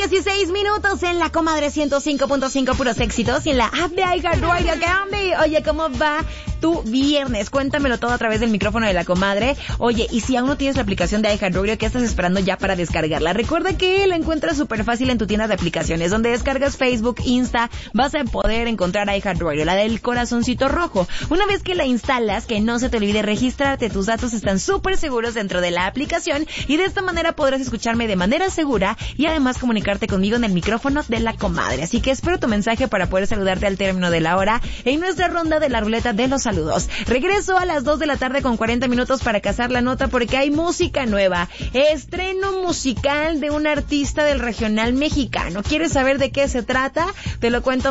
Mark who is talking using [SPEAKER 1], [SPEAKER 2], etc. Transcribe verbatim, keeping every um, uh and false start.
[SPEAKER 1] dieciséis minutos en la Comadre ciento cinco punto cinco, puros éxitos, y en la app de iHeartRadio. ¿Qué onda? Oye, ¿cómo va tu viernes? Cuéntamelo todo a través del micrófono de la Comadre. Oye, y si aún no tienes la aplicación de iHeartRadio, ¿qué estás esperando ya para descargarla? Recuerda que la encuentras súper fácil en tu tienda de aplicaciones, donde descargas Facebook, Insta, vas a poder encontrar iHeartRadio, la del corazoncito rojo. Una vez que la instalas, que no se te olvide registrarte, tus datos están súper seguros dentro de la aplicación, y de esta manera podrás escucharme de manera segura y además comunicarte conmigo en el micrófono de la Comadre. Así que espero tu mensaje para poder saludarte al término de la hora en nuestra ronda de la ruleta de los saludos. Regreso a las dos de la tarde con cuarenta minutos para cazar la nota, porque hay música nueva. Estreno musical de un artista del regional mexicano. ¿Quieres saber de qué se trata? Te lo cuento